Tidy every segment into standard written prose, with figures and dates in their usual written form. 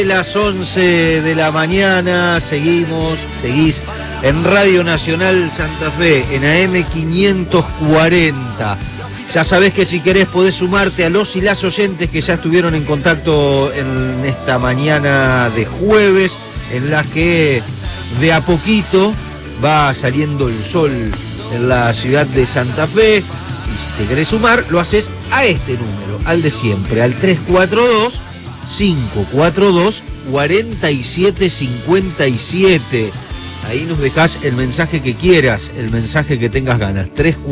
Las 11 de la mañana, seguís en Radio Nacional Santa Fe, en AM 540. Ya sabés que si querés podés sumarte a los y las oyentes que ya estuvieron en contacto en esta mañana de jueves, en la que de a poquito va saliendo el sol en la ciudad de Santa Fe. Y si te querés sumar, lo haces a este número, al de siempre, al 342-542-4757. Ahí nos dejás el mensaje que quieras, el mensaje que tengas ganas.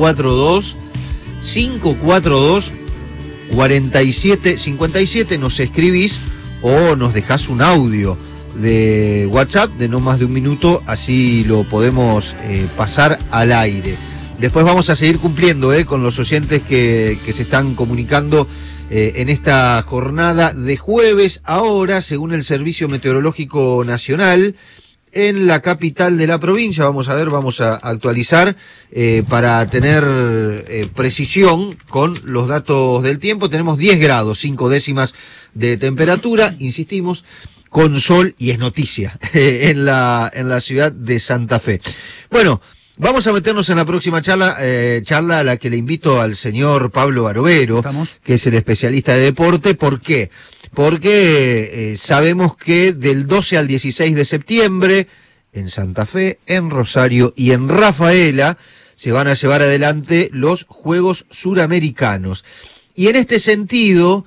342-542-4757. Nos escribís o nos dejás un audio de WhatsApp de no más de un minuto, así lo podemos pasar al aire. Después vamos a seguir cumpliendo con los oyentes que se están comunicando en esta jornada de jueves. Ahora, según el Servicio Meteorológico Nacional, en la capital de la provincia, vamos a actualizar para tener precisión con los datos del tiempo. Tenemos 10 grados, 5 décimas de temperatura, insistimos, con sol, y es noticia en la ciudad de Santa Fe. Bueno, vamos a meternos en la próxima charla a la que le invito al señor Pablo Barovero, que es el especialista de deporte. ¿Por qué? Porque sabemos que del 12 al 16 de septiembre, en Santa Fe, en Rosario y en Rafaela, se van a llevar adelante los Juegos Suramericanos. Y en este sentido,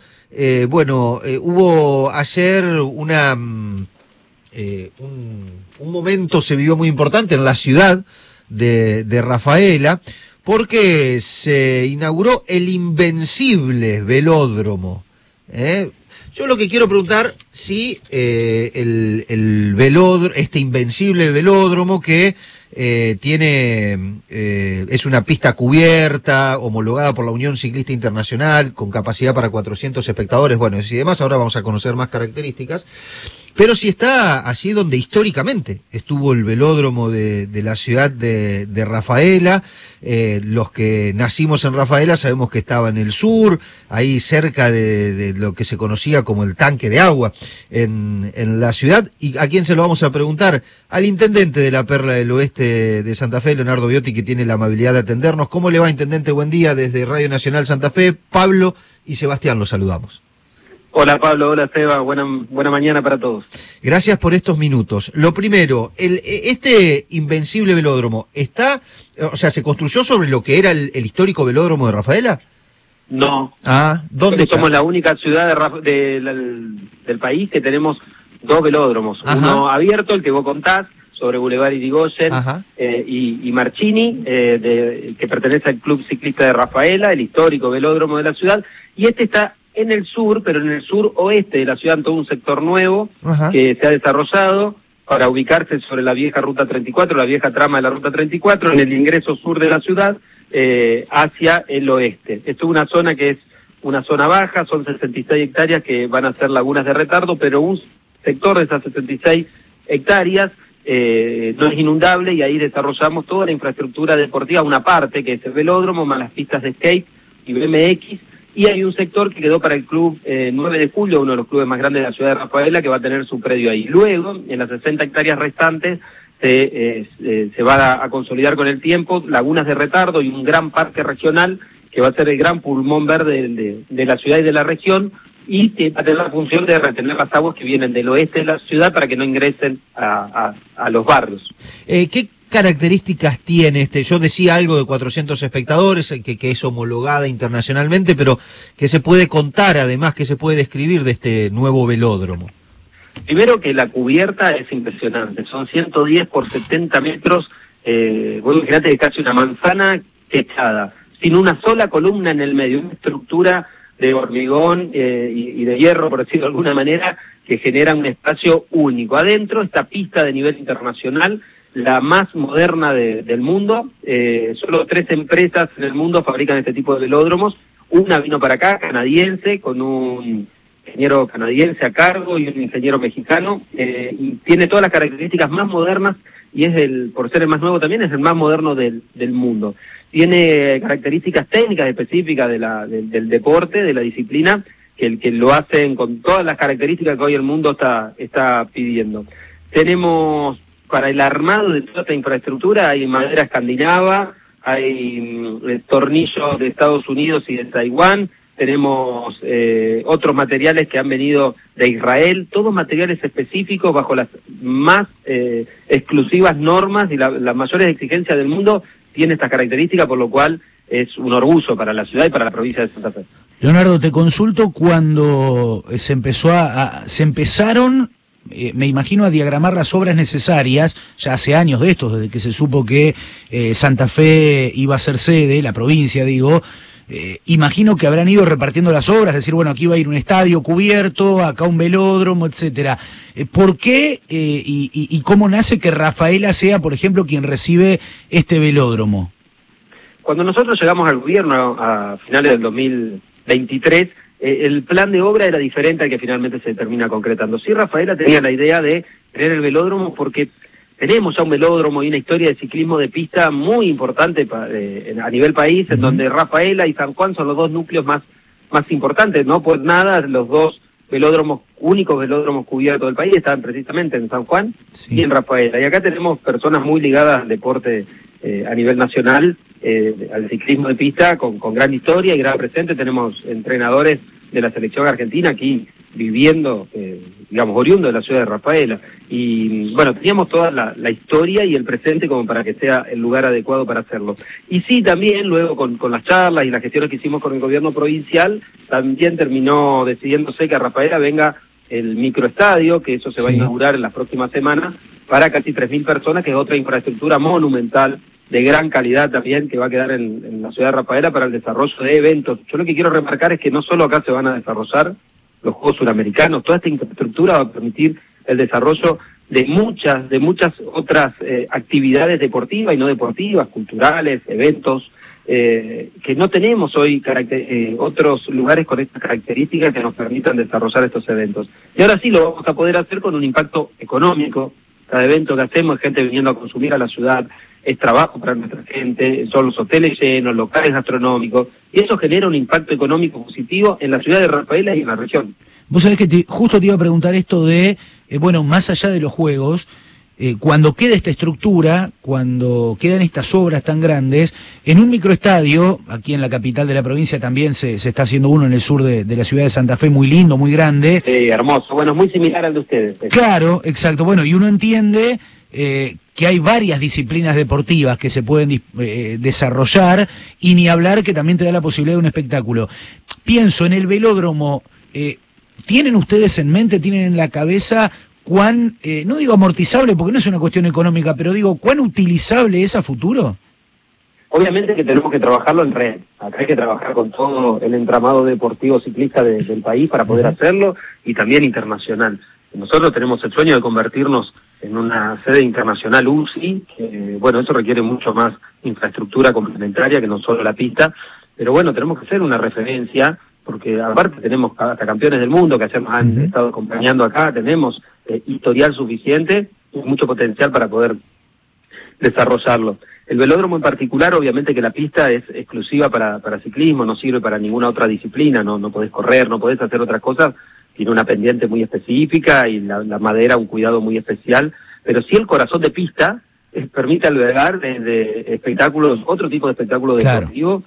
hubo ayer un momento, se vivió muy importante en la ciudad de Rafaela, porque se inauguró el invencible velódromo. Yo lo que quiero preguntar, si el velódromo, este invencible velódromo que es una pista cubierta, homologada por la Unión Ciclista Internacional, con capacidad para 400 espectadores, bueno, y demás, ahora vamos a conocer más características. Pero si está así donde históricamente estuvo el velódromo de la ciudad de Rafaela. Los que nacimos en Rafaela sabemos que estaba en el sur, ahí cerca de lo que se conocía como el tanque de agua en la ciudad. ¿Y a quién se lo vamos a preguntar? Al intendente de la Perla del Oeste de Santa Fe, Leonardo Biotti, que tiene la amabilidad de atendernos. ¿Cómo le va, intendente? Buen día, desde Radio Nacional Santa Fe. Pablo y Sebastián los saludamos. Hola Pablo, hola Seba, buena mañana para todos. Gracias por estos minutos. Lo primero, este invencible velódromo, ¿se construyó sobre lo que era el histórico velódromo de Rafaela? No. ¿Dónde está? Somos la única ciudad del país que tenemos dos velódromos. Ajá. Uno abierto, el que vos contás, sobre Boulevard Irigoyen y Marchini, que pertenece al Club Ciclista de Rafaela, el histórico velódromo de la ciudad, y este está en el sur, pero en el sur oeste de la ciudad, en todo un sector nuevo que se ha desarrollado para ubicarse sobre la vieja Ruta 34, la vieja trama de la Ruta 34, en el ingreso sur de la ciudad, hacia el oeste. Esto es una zona que es una zona baja, son 66 hectáreas que van a ser lagunas de retardo, pero un sector de esas 66 hectáreas no es inundable, y ahí desarrollamos toda la infraestructura deportiva, una parte que es el velódromo, más las pistas de skate y BMX. Y hay un sector que quedó para el club 9 de julio, uno de los clubes más grandes de la ciudad de Rafaela, que va a tener su predio ahí. Luego, en las 60 hectáreas restantes, se va a consolidar con el tiempo lagunas de retardo y un gran parque regional, que va a ser el gran pulmón verde de la ciudad y de la región, y que va a tener la función de retener las aguas que vienen del oeste de la ciudad para que no ingresen a los barrios. ¿Qué características tiene yo decía algo de 400 espectadores, que es homologada internacionalmente, pero ¿qué se puede contar, además, qué se puede describir de este nuevo velódromo? Primero, que la cubierta es impresionante, son 110 por 70 metros, vos imaginate que casi una manzana techada, sin una sola columna en el medio, una estructura de hormigón y de hierro, por decirlo de alguna manera, que genera un espacio único. Adentro, esta pista de nivel internacional, la más moderna del mundo. Solo 3 empresas en el mundo fabrican este tipo de velódromos. Una vino para acá, canadiense, con un ingeniero canadiense a cargo y un ingeniero mexicano, y tiene todas las características más modernas, y por ser el más nuevo también, es el más moderno del mundo. Tiene características técnicas específicas del deporte, de la disciplina, que lo hacen con todas las características que hoy el mundo está pidiendo. Tenemos, para el armado de toda esta infraestructura, hay madera escandinava, hay tornillos de Estados Unidos y de Taiwán, tenemos otros materiales que han venido de Israel, todos materiales específicos bajo las más exclusivas normas y las mayores exigencias del mundo. Tiene estas características, por lo cual es un orgullo para la ciudad y para la provincia de Santa Fe. Leonardo, te consulto cuando se empezaron, me imagino, a diagramar las obras necesarias, ya hace años de estos, desde que se supo que Santa Fe iba a ser sede, la provincia digo, imagino que habrán ido repartiendo las obras, es decir, bueno, aquí va a ir un estadio cubierto, acá un velódromo, etcétera. ¿Por qué y cómo nace que Rafaela sea, por ejemplo, quien recibe este velódromo? Cuando nosotros llegamos al gobierno a finales del 2023, el plan de obra era diferente al que finalmente se termina concretando. Sí, Rafaela tenía la idea de tener el velódromo porque tenemos ya un velódromo y una historia de ciclismo de pista muy importante a nivel país, en donde Rafaela y San Juan son los dos núcleos más importantes, no por nada los dos únicos velódromos cubiertos del país están precisamente en San Juan y en Rafaela. Y acá tenemos personas muy ligadas al deporte a nivel nacional, al ciclismo de pista, con gran historia y gran presente. Tenemos entrenadores de la selección argentina aquí viviendo, oriundo de la ciudad de Rafaela. Y bueno, teníamos toda la historia y el presente como para que sea el lugar adecuado para hacerlo. Y sí, también luego con las charlas y las gestiones que hicimos con el gobierno provincial, también terminó decidiéndose que a Rafaela venga el microestadio, que eso se va a inaugurar en las próximas semanas, para casi 3.000 personas, que es otra infraestructura monumental, de gran calidad también, que va a quedar en la ciudad de Rafaela para el desarrollo de eventos. Yo lo que quiero remarcar es que no solo acá se van a desarrollar los Juegos Suramericanos, toda esta infraestructura va a permitir el desarrollo de muchas otras actividades deportivas y no deportivas, culturales, eventos, que no tenemos hoy otros lugares con estas características que nos permitan desarrollar estos eventos. Y ahora sí lo vamos a poder hacer con un impacto económico. Cada evento que hacemos es gente viniendo a consumir a la ciudad, es trabajo para nuestra gente, son los hoteles llenos, locales gastronómicos, y eso genera un impacto económico positivo en la ciudad de Rafaela y en la región. Vos sabés que justo te iba a preguntar esto de, más allá de los juegos, cuando queda esta estructura, cuando quedan estas obras tan grandes, en un microestadio, aquí en la capital de la provincia también se está haciendo uno en el sur de la ciudad de Santa Fe, muy lindo, muy grande. Sí, hermoso, bueno, muy similar al de ustedes. Claro, exacto, bueno, y uno entiende que hay varias disciplinas deportivas que se pueden desarrollar, y ni hablar que también te da la posibilidad de un espectáculo. Pienso en el velódromo, ¿tienen ustedes en mente, tienen en la cabeza cuán, no digo amortizable porque no es una cuestión económica, pero digo, cuán utilizable es a futuro? Obviamente que tenemos que trabajarlo en red. Acá hay que trabajar con todo el entramado deportivo ciclista del país para poder hacerlo, y también internacional. Nosotros tenemos el sueño de convertirnos en una sede internacional UCI, que, bueno, eso requiere mucho más infraestructura complementaria que no solo la pista, pero bueno, tenemos que ser una referencia, porque aparte tenemos hasta campeones del mundo que han estado acompañando acá, tenemos historial suficiente y mucho potencial para poder desarrollarlo. El velódromo en particular, obviamente que la pista es exclusiva para ciclismo, no sirve para ninguna otra disciplina, no podés correr, no podés hacer otras cosas, tiene una pendiente muy específica y la madera un cuidado muy especial, pero sí el corazón de pista permite albergar desde espectáculos, otro tipo de espectáculo deportivo,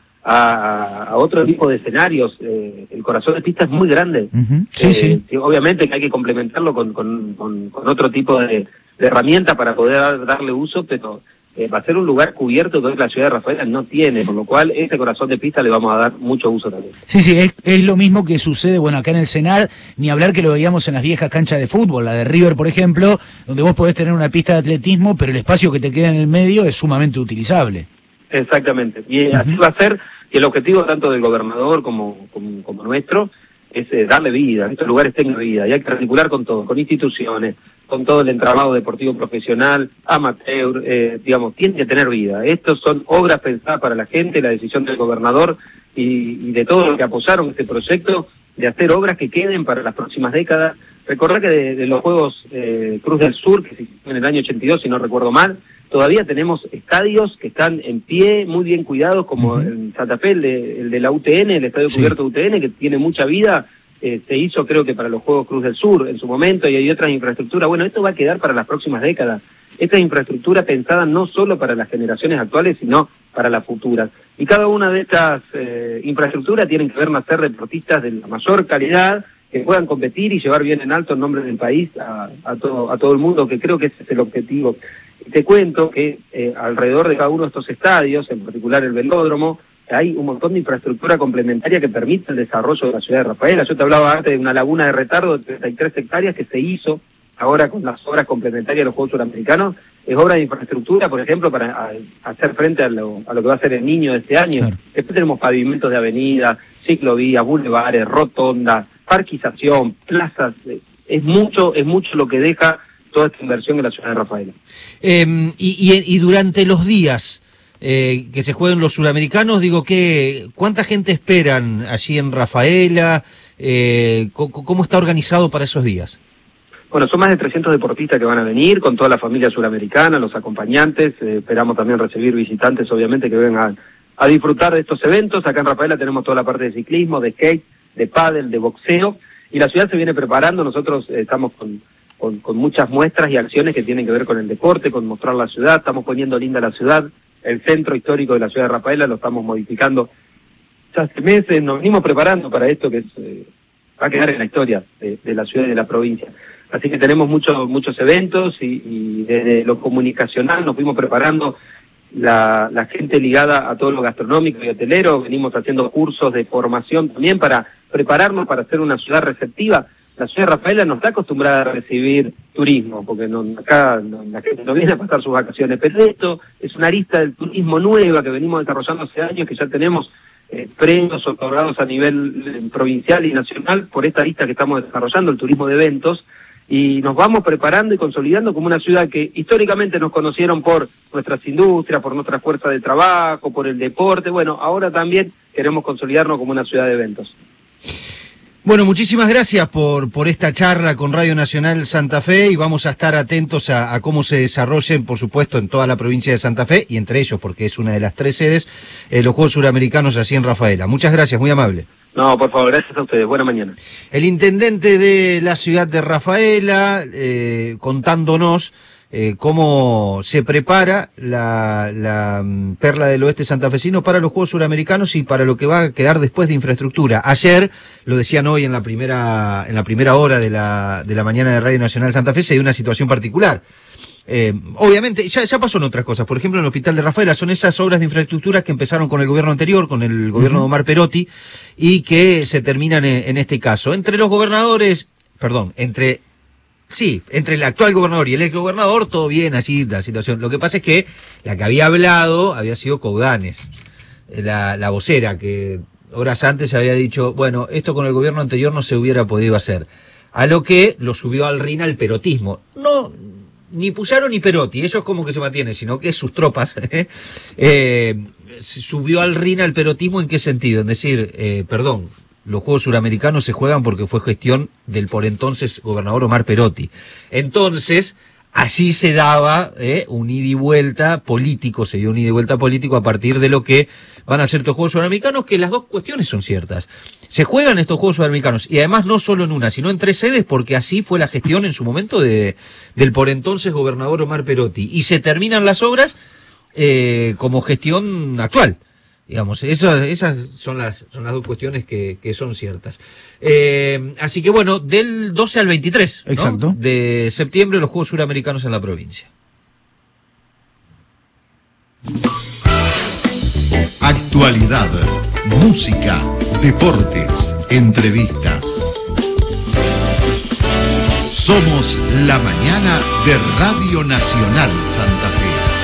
a otro tipo de escenarios. El corazón de pista es muy grande. Sí. Obviamente que hay que complementarlo con otro tipo de herramientas para poder darle uso, pero va a ser un lugar cubierto que la ciudad de Rafaela no tiene, por lo cual ese corazón de pista le vamos a dar mucho uso también. Sí, es lo mismo que sucede, acá en el Senar, ni hablar que lo veíamos en las viejas canchas de fútbol, la de River, por ejemplo, donde vos podés tener una pista de atletismo, pero el espacio que te queda en el medio es sumamente utilizable. Exactamente, y así va a ser, y el objetivo tanto del gobernador como nuestro es darle vida, que estos lugares tengan vida, y hay que articular con todo, con instituciones, con todo el entramado deportivo profesional, amateur, tiene que tener vida. Estos son obras pensadas para la gente, la decisión del gobernador y de todos los que apoyaron este proyecto, de hacer obras que queden para las próximas décadas. Recordar que de los Juegos Cruz del Sur, que se hicieron en el año 82, si no recuerdo mal, todavía tenemos estadios que están en pie, muy bien cuidados, como en Santa Fe, el de la UTN, el estadio cubierto de UTN, que tiene mucha vida, se hizo creo que para los Juegos Cruz del Sur en su momento, y hay otras infraestructuras. Bueno, esto va a quedar para las próximas décadas. Esta infraestructura pensada no solo para las generaciones actuales, sino para las futuras. Y cada una de estas infraestructuras tienen que ver nacer deportistas de la mayor calidad, que puedan competir y llevar bien en alto el nombre del país a todo el mundo, que creo que ese es el objetivo. Y te cuento que alrededor de cada uno de estos estadios, en particular el velódromo, hay un montón de infraestructura complementaria que permite el desarrollo de la ciudad de Rafaela. Yo te hablaba antes de una laguna de retardo de 33 hectáreas que se hizo ahora con las obras complementarias de los Juegos Suramericanos. Es obra de infraestructura, por ejemplo, para hacer frente a lo que va a ser el Niño de este año. Claro. Después tenemos pavimentos de avenida, ciclovías, bulevares, rotondas, parquización, plazas. Es mucho lo que deja toda esta inversión en la ciudad de Rafaela. Y durante los días que se jueguen los suramericanos, digo, ¿cuánta gente esperan allí en Rafaela? ¿Cómo está organizado para esos días? Bueno, son más de 300 deportistas que van a venir, con toda la familia suramericana, los acompañantes. Esperamos también recibir visitantes, obviamente, que vengan a disfrutar de estos eventos. Acá en Rafaela tenemos toda la parte de ciclismo, de skate, de pádel, de boxeo, y la ciudad se viene preparando. Nosotros estamos con muchas muestras y acciones que tienen que ver con el deporte, con mostrar la ciudad. Estamos poniendo linda la ciudad. El centro histórico de la ciudad de Rafaela lo estamos modificando ya hace meses. Nos venimos preparando para esto que va a quedar en la historia de la ciudad y de la provincia. Así que tenemos muchos eventos y desde lo comunicacional nos fuimos preparando la gente ligada a todo lo gastronómico y hotelero. Venimos haciendo cursos de formación también para prepararnos para ser una ciudad receptiva. La ciudad de Rafaela no está acostumbrada a recibir turismo, porque acá la gente no viene a pasar sus vacaciones, pero esto es una arista del turismo nueva que venimos desarrollando hace años, que ya tenemos premios otorgados a nivel provincial y nacional por esta arista que estamos desarrollando, el turismo de eventos, y nos vamos preparando y consolidando como una ciudad que históricamente nos conocieron por nuestras industrias, por nuestra fuerza de trabajo, por el deporte. Bueno, ahora también queremos consolidarnos como una ciudad de eventos. Bueno, muchísimas gracias por esta charla con Radio Nacional Santa Fe, y vamos a estar atentos a cómo se desarrollen, por supuesto, en toda la provincia de Santa Fe, y entre ellos, porque es una de las 3 sedes, los Juegos Suramericanos así en Rafaela. Muchas gracias, muy amable. No, por favor, gracias a ustedes. Buena mañana. El intendente de la ciudad de Rafaela, contándonos cómo se prepara la Perla del Oeste santafesino para los Juegos Suramericanos y para lo que va a quedar después de infraestructura. Ayer, lo decían hoy en la primera hora de la mañana de Radio Nacional Santa Fe, se dio una situación particular. Obviamente, ya pasó en otras cosas. Por ejemplo, en el Hospital de Rafaela son esas obras de infraestructura que empezaron con el gobierno anterior, con el gobierno de Omar Perotti, y que se terminan en este caso. Entre los gobernadores, entre el actual gobernador y el exgobernador, todo bien allí, la situación. Lo que pasa es que la que había hablado había sido Coudanes, la vocera, que horas antes había dicho, bueno, esto con el gobierno anterior no se hubiera podido hacer. A lo que lo subió al RIN al perotismo. No, ni Puyaro ni Perotti, ellos como que se mantienen, sino que sus tropas, subió al RIN al perotismo. ¿En qué sentido? En decir, los Juegos Suramericanos se juegan porque fue gestión del por entonces gobernador Omar Perotti. Entonces, allí se daba un ida y vuelta político, se dio un ida y vuelta político a partir de lo que van a ser estos Juegos Suramericanos, que las dos cuestiones son ciertas. Se juegan estos Juegos Suramericanos, y además no solo en una, sino en 3 sedes, porque así fue la gestión en su momento del por entonces gobernador Omar Perotti. Y se terminan las obras como gestión actual. Digamos, esas son las dos cuestiones que son ciertas. Así que bueno, del 12 al 23, exacto, ¿no?, de septiembre, los Juegos Suramericanos en la provincia. Actualidad, música, deportes, entrevistas. Somos la mañana de Radio Nacional Santa Fe.